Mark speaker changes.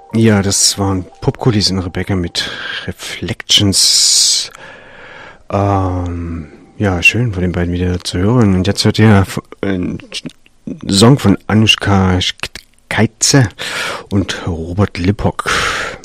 Speaker 1: Ja, das waren Popkulissen, Rebecca mit Reflections. Ja, schön von den beiden wieder zu hören. Und jetzt hört ihr einen Song von Anushka Kaitze und Robert Lippock.